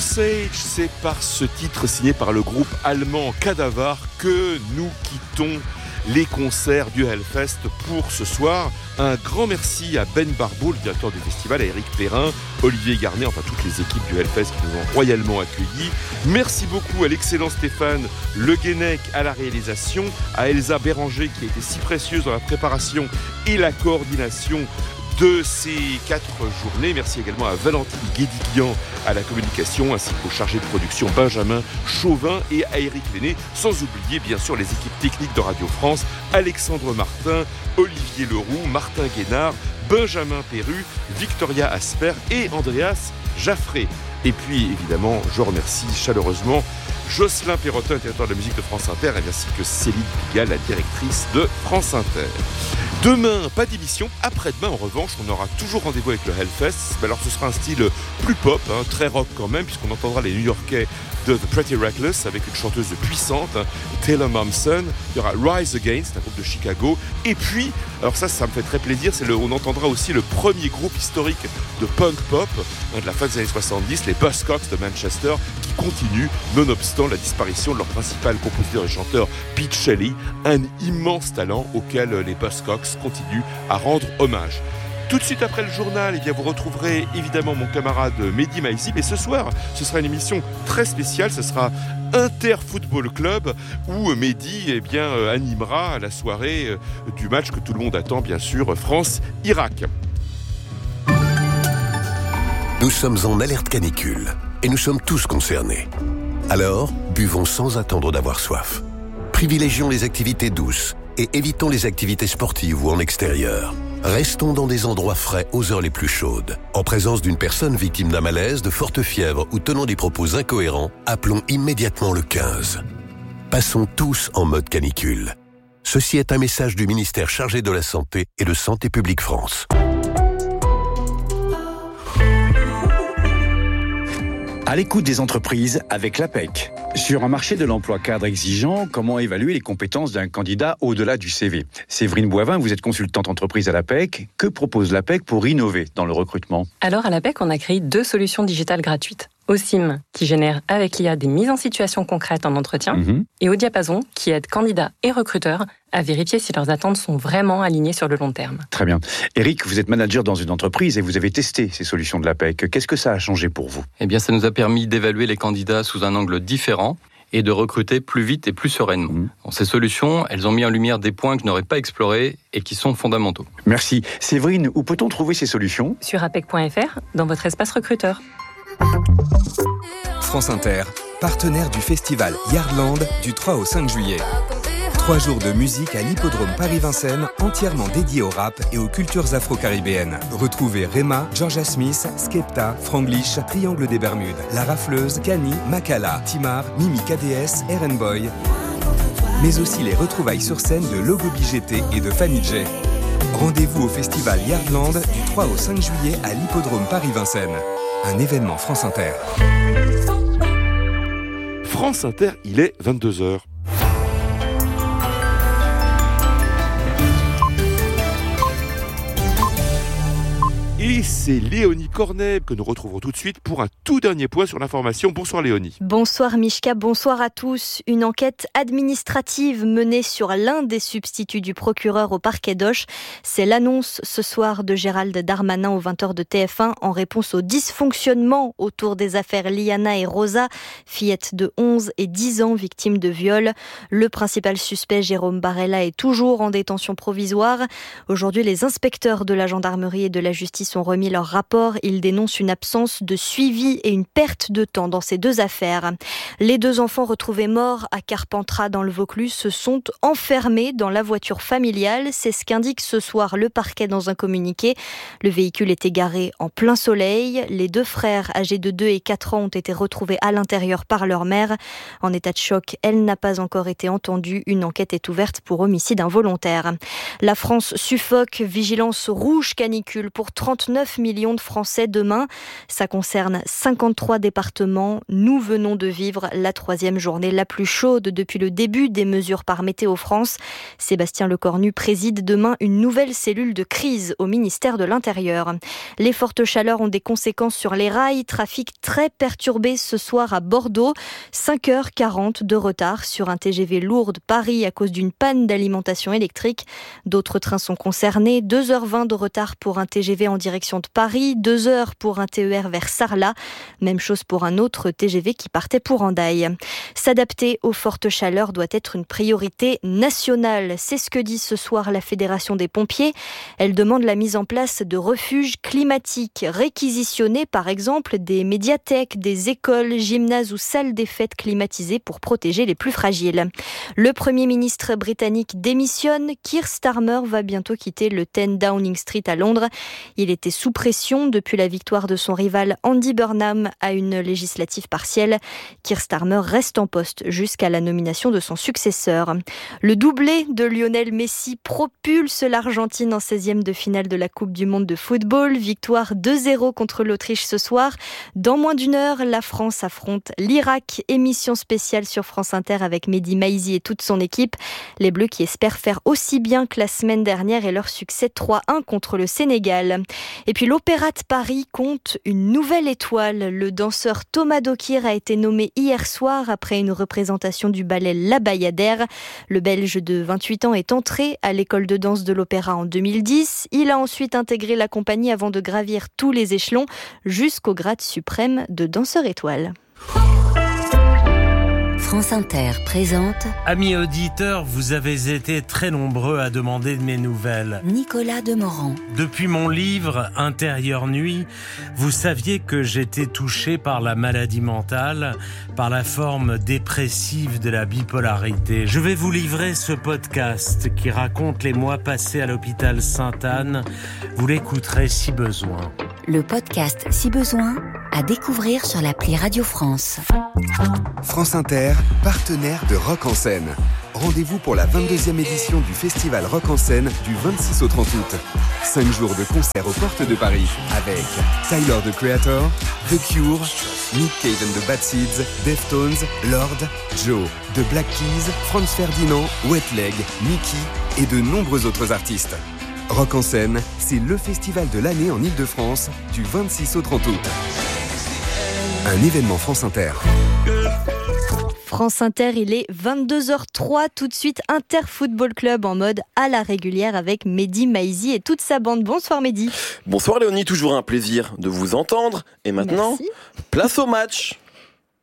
Osage, c'est par ce titre signé par le groupe allemand Cadavar que nous quittons les concerts du Hellfest pour ce soir. Un grand merci à Ben Barbeau, le directeur du festival, à Éric Perrin, Olivier Garnet, enfin toutes les équipes du Hellfest qui nous ont royalement accueillis. Merci beaucoup à l'excellent Stéphane Le Guenec à la réalisation, à Elsa Béranger qui a été si précieuse dans la préparation et la coordination de ces 4 journées. Merci également à Valentine Guédiguian à la communication, ainsi qu'au chargé de production Benjamin Chauvin et à Éric Lenné, sans oublier bien sûr les équipes techniques de Radio France, Alexandre Martin, Olivier Leroux, Martin Guénard, Benjamin Perru, Victoria Asper et Andreas Jaffré. Et puis évidemment, je remercie chaleureusement Jocelyn Perrotin, directeur de la musique de France Inter, ainsi que Céline Pigalle, la directrice de France Inter. Demain, pas d'émission. Après-demain, en revanche, on aura toujours rendez-vous avec le Hellfest. Alors, ce sera un style plus pop, très rock quand même, puisqu'on entendra les New-Yorkais de The Pretty Reckless avec une chanteuse puissante, Taylor Momsen. Il y aura Rise Against, un groupe de Chicago. Et puis, alors ça me fait très plaisir, on entendra aussi le premier groupe historique de punk pop de la fin des années 70, les Buzzcocks de Manchester, qui continuent, nonobstant la disparition de leur principal compositeur et chanteur, Pete Shelley, un immense talent auquel les Buzzcocks continuent à rendre hommage. Tout de suite après le journal, vous retrouverez évidemment mon camarade Mehdi Maïsib. Et ce soir, ce sera une émission très spéciale. Ce sera Inter Football Club où Mehdi animera la soirée du match que tout le monde attend, bien sûr, France-Irak. Nous sommes en alerte canicule et nous sommes tous concernés. Alors, buvons sans attendre d'avoir soif. Privilégions les activités douces et évitons les activités sportives ou en extérieur. Restons dans des endroits frais aux heures les plus chaudes. En présence d'une personne victime d'un malaise, de forte fièvre ou tenant des propos incohérents, appelons immédiatement le 15. Passons tous en mode canicule. Ceci est un message du ministère chargé de la Santé et de Santé publique France. À l'écoute des entreprises avec l'APEC. Sur un marché de l'emploi cadre exigeant, comment évaluer les compétences d'un candidat au-delà du CV ? Séverine Boivin, vous êtes consultante entreprise à l'APEC. Que propose l'APEC pour innover dans le recrutement ? Alors à l'APEC, on a créé 2 solutions digitales gratuites. OSIM, qui génère avec l'IA des mises en situation concrètes en entretien, et Au Diapason, qui aide candidats et recruteurs à vérifier si leurs attentes sont vraiment alignées sur le long terme. Très bien. Eric, vous êtes manager dans une entreprise et vous avez testé ces solutions de l'APEC. Qu'est-ce que ça a changé pour vous ? Eh bien, ça nous a permis d'évaluer les candidats sous un angle différent et de recruter plus vite et plus sereinement. Ces solutions, elles ont mis en lumière des points que je n'aurais pas explorés et qui sont fondamentaux. Merci. Séverine, où peut-on trouver ces solutions ? Sur apec.fr, dans votre espace recruteur. France Inter, partenaire du festival Yardland du 3 au 5 juillet. 3 jours de musique à l'hippodrome Paris-Vincennes, entièrement dédié au rap et aux cultures afro-caribéennes. Retrouvez Rema, Georgia Smith, Skepta, Franglish, Triangle des Bermudes, La Rafleuse, Kani, Makala, Timar, Mimi KDS, Eren Boy, mais aussi les retrouvailles sur scène de Logo BGT et de Fanny J. Rendez-vous au festival Yardland du 3 au 5 juillet à l'hippodrome Paris-Vincennes. Un événement France Inter. France Inter, il est 22h. Et c'est Léonie Cornet que nous retrouverons tout de suite pour un tout dernier point sur l'information. Bonsoir Léonie. Bonsoir Mishka, bonsoir à tous. Une enquête administrative menée sur l'un des substituts du procureur au parquet d'Auch. C'est l'annonce ce soir de Gérald Darmanin aux 20h de TF1 en réponse au dysfonctionnement autour des affaires Liana et Rosa, fillettes de 11 et 10 ans victimes de viol. Le principal suspect, Jérôme Barella, est toujours en détention provisoire. Aujourd'hui, les inspecteurs de la gendarmerie et de la justice ont remis leur rapport. Ils dénoncent une absence de suivi et une perte de temps dans ces 2 affaires. Les 2 enfants retrouvés morts à Carpentras dans le Vaucluse se sont enfermés dans la voiture familiale. C'est ce qu'indique ce soir le parquet dans un communiqué. Le véhicule était garé en plein soleil. Les 2 frères âgés de 2 et 4 ans ont été retrouvés à l'intérieur par leur mère. En état de choc, elle n'a pas encore été entendue. Une enquête est ouverte pour homicide involontaire. La France suffoque. Vigilance rouge canicule pour 30 39 millions de Français demain. Ça concerne 53 départements. Nous venons de vivre la 3e journée la plus chaude depuis le début des mesures par Météo France. Sébastien Lecornu préside demain une nouvelle cellule de crise au ministère de l'Intérieur. Les fortes chaleurs ont des conséquences sur les rails. Trafic très perturbé ce soir à Bordeaux. 5h40 de retard sur un TGV Lourdes-Paris à cause d'une panne d'alimentation électrique. D'autres trains sont concernés. 2h20 de retard pour un TGV en direction de Paris. 2 heures pour un TER vers Sarlat. Même chose pour un autre TGV qui partait pour Hendaye. S'adapter aux fortes chaleurs doit être une priorité nationale. C'est ce que dit ce soir la Fédération des pompiers. Elle demande la mise en place de refuges climatiques. Réquisitionner par exemple des médiathèques, des écoles, gymnases ou salles des fêtes climatisées pour protéger les plus fragiles. Le Premier ministre britannique démissionne. Keir Starmer va bientôt quitter le 10 Downing Street à Londres. Il était sous pression depuis la victoire de son rival Andy Burnham à une législative partielle. Keir Starmer reste en poste jusqu'à la nomination de son successeur. Le doublé de Lionel Messi propulse l'Argentine en 16e de finale de la Coupe du Monde de football. Victoire 2-0 contre l'Autriche ce soir. Dans moins d'une heure, la France affronte l'Irak. Émission spéciale sur France Inter avec Mehdi Maizi et toute son équipe. Les Bleus qui espèrent faire aussi bien que la semaine dernière et leur succès 3-1 contre le Sénégal. Et puis l'Opéra de Paris compte une nouvelle étoile. Le danseur Thomas Dokir a été nommé hier soir après une représentation du ballet La Bayadère. Le Belge de 28 ans est entré à l'école de danse de l'Opéra en 2010. Il a ensuite intégré la compagnie avant de gravir tous les échelons jusqu'au grade suprême de danseur étoile. France Inter présente... Amis auditeurs, vous avez été très nombreux à demander de mes nouvelles. Nicolas Demorand. Depuis mon livre « Intérieure nuit », vous saviez que j'étais touché par la maladie mentale, par la forme dépressive de la bipolarité. Je vais vous livrer ce podcast qui raconte les mois passés à l'hôpital Sainte-Anne. Vous l'écouterez si besoin. Le podcast Si besoin, à découvrir sur l'appli Radio France. France Inter, partenaire de Rock en scène. Rendez-vous pour la 22e édition du festival Rock en scène du 26 au 30 août. 5 jours de concerts aux portes de Paris avec Tyler, the Creator, The Cure, Nick Cave and the Bad Seeds, Deftones, Lord, Joe, The Black Keys, Franz Ferdinand, Wet Leg, Mickey et de nombreux autres artistes. Rock en scène, c'est le festival de l'année en Ile-de-France du 26 au 30 août. Un événement France Inter. France Inter, il est 22h03, tout de suite Inter Football Club en mode à la régulière avec Mehdi Maizi et toute sa bande. Bonsoir Mehdi. Bonsoir Léonie, toujours un plaisir de vous entendre. Et maintenant, place au match.